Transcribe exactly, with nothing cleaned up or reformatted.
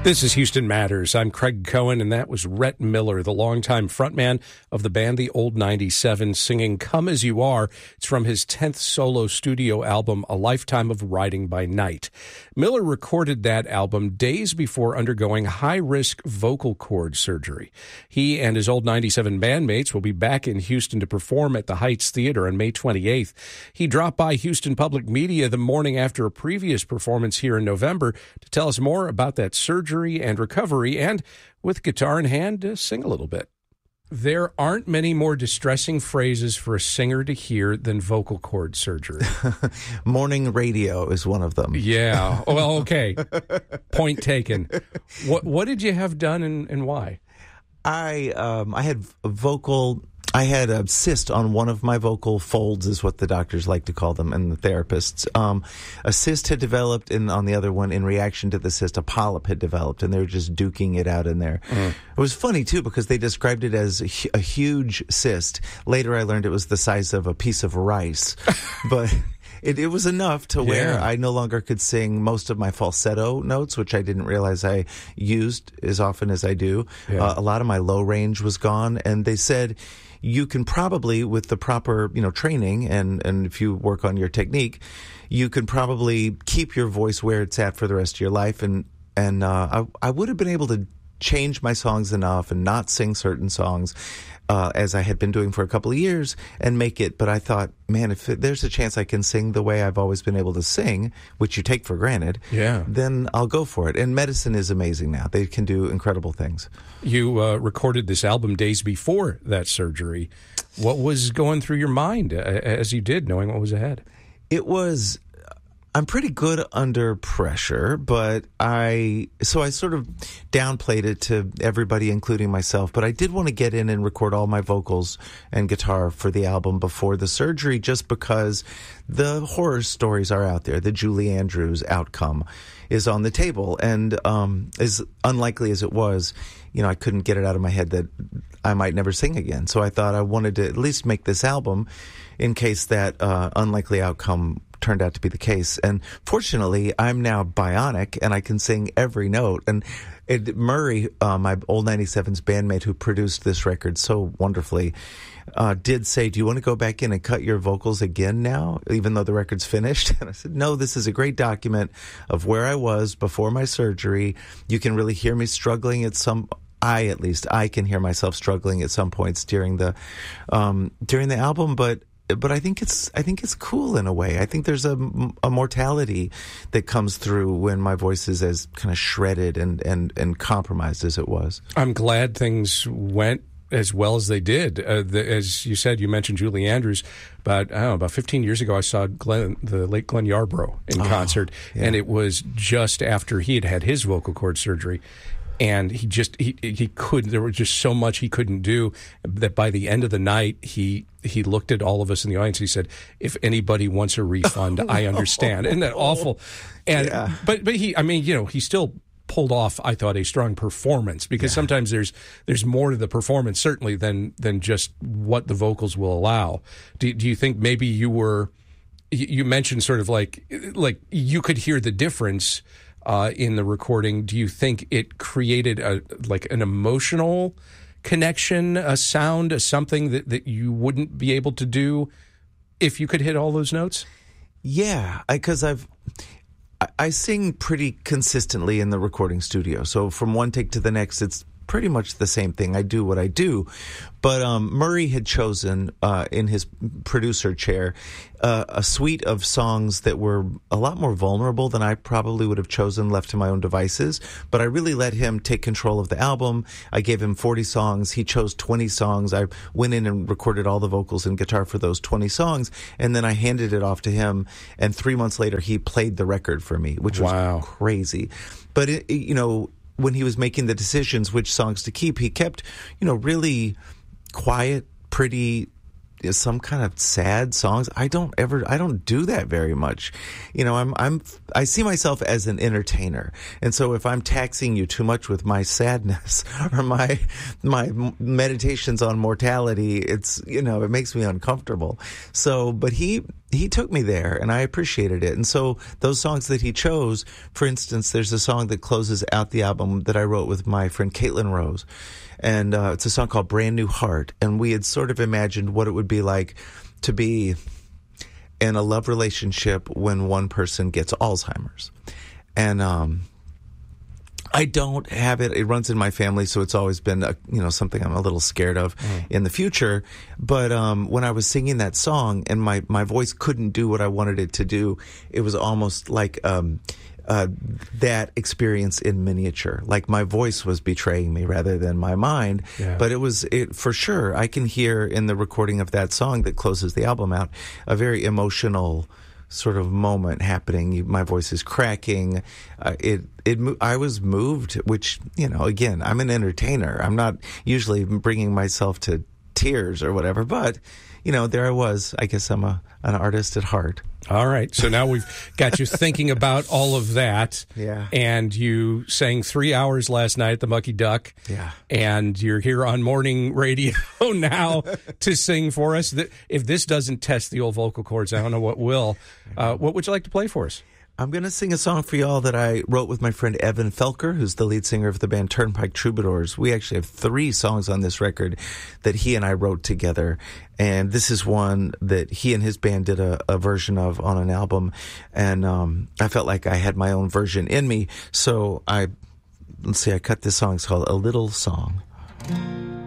This is Houston Matters. I'm Craig Cohen, and that was Rhett Miller, the longtime frontman of the band The Old ninety-seven, singing Come As You Are. It's from his tenth solo studio album, A Lifetime of Riding by Night. Miller recorded that album days before undergoing high-risk vocal cord surgery. He and his Old ninety-seven bandmates will be back in Houston to perform at the Heights Theater on May twenty-eighth. He dropped by Houston Public Media the morning after a previous performance here in November to tell us more about that surgery and recovery, and with guitar in hand, to sing a little bit. There aren't many more distressing phrases for a singer to hear than vocal cord surgery. Morning radio is one of them. Yeah. Well, okay. Point taken. What what did you have done, and, and why? I um, I had vocal... I had a cyst on one of my vocal folds, is what the doctors like to call them, and the therapists. Um, a cyst had developed, and on the other one, in reaction to the cyst, a polyp had developed, and they were just duking it out in there. Mm. It was funny, too, because they described it as a, a huge cyst. Later, I learned it was the size of a piece of rice. But... It, it was enough to where yeah. I no longer could sing most of my falsetto notes, which I didn't realize I used as often as I do. Yeah. Uh, a lot of my low range was gone, and they said you can probably, with the proper, you know, training and, and if you work on your technique, you can probably keep your voice where it's at for the rest of your life. And and uh, I I would have been able to change my songs enough and not sing certain songs uh, as I had been doing for a couple of years and make it. But I thought, man, if there's a chance I can sing the way I've always been able to sing, which you take for granted, yeah. then I'll go for it. And medicine is amazing now. They can do incredible things. You uh, recorded this album days before that surgery. What was going through your mind as you did, knowing what was ahead? It was... I'm pretty good under pressure, but I, so I sort of downplayed it to everybody, including myself, but I did want to get in and record all my vocals and guitar for the album before the surgery, just because the horror stories are out there. The Julie Andrews outcome is on the table, and um, as unlikely as it was, you know, I couldn't get it out of my head that I might never sing again. So I thought I wanted to at least make this album in case that uh, unlikely outcome turned out to be the case. And fortunately, I'm now bionic and I can sing every note. And it, Murray, uh, my Old ninety-seven's bandmate who produced this record so wonderfully, uh, did say, do you want to go back in and cut your vocals again now, even though the record's finished? And I said, no, this is a great document of where I was before my surgery. You can really hear me struggling at some... I, at least, I can hear myself struggling at some points during the um, during the album, but But I think it's I think it's cool in a way. I think there's a, a mortality that comes through when my voice is as kind of shredded and, and, and compromised as it was. I'm glad things went as well as they did. Uh, the, as you said, you mentioned Julie Andrews. About I don't know, about fifteen years ago, I saw Glenn, the late Glenn Yarbrough in oh, concert, yeah. and it was just after he had had his vocal cord surgery. And he just he he couldn't. There was just so much he couldn't do that by the end of the night, he he looked at all of us in the audience. He said, "If anybody wants a refund, oh, I understand." No. Isn't that awful? And yeah. but but he, I mean, you know, he still pulled off, I thought, a strong performance, because yeah. sometimes there's there's more to the performance certainly than than just what the vocals will allow. Do do you think maybe you were? You mentioned sort of like like you could hear the difference. Uh, in the recording, do you think it created a like an emotional connection, a sound, a something that, that you wouldn't be able to do if you could hit all those notes? Yeah, because I've I, I sing pretty consistently in the recording studio, so from one take to the next, it's pretty much the same thing. I do what I do. But um, Murray had chosen uh, in his producer chair uh, a suite of songs that were a lot more vulnerable than I probably would have chosen left to my own devices. But I really let him take control of the album. I gave him forty songs. He chose twenty songs. I went in and recorded all the vocals and guitar for those twenty songs. And then I handed it off to him. And three months later, he played the record for me, which was wow. crazy. But, it, it, you know, when he was making the decisions which songs to keep, he kept, you know, really quiet, pretty, some kind of sad songs. I don't ever, I don't do that very much. You know, I'm, I'm, I see myself as an entertainer. And so if I'm taxing you too much with my sadness or my, my meditations on mortality, it's, you know, it makes me uncomfortable. So, but he, he took me there, and I appreciated it. And so those songs that he chose, for instance, there's a song that closes out the album that I wrote with my friend Caitlin Rose. And uh, it's a song called Brand New Heart. And we had sort of imagined what it would be like to be in a love relationship when one person gets Alzheimer's. And um, I don't have it. It runs in my family, so it's always been a, you know something I'm a little scared of mm. in the future. But um, when I was singing that song and my, my voice couldn't do what I wanted it to do, it was almost like um, uh, that experience in miniature. Like my voice was betraying me rather than my mind. Yeah. But it was it for sure. I can hear in the recording of that song that closes the album out a very emotional sort of moment happening. You, my voice is cracking. Uh, it it I was moved, which, you know, again, I'm an entertainer. I'm not usually bringing myself to tears or whatever, but, you know, there I was. I guess I'm a an artist at heart. All right. So now we've got you thinking about all of that. Yeah. And you sang three hours last night at the Mucky Duck. Yeah. And you're here on morning radio now to sing for us. If this doesn't test the old vocal cords, I don't know what will. Uh, what would you like to play for us? I'm going to sing a song for y'all that I wrote with my friend Evan Felker, who's the lead singer of the band Turnpike Troubadours. We actually have three songs on this record that he and I wrote together. And this is one that he and his band did a, a version of on an album. And um, I felt like I had my own version in me. So I, let's see, I cut this song. It's called A Little Song.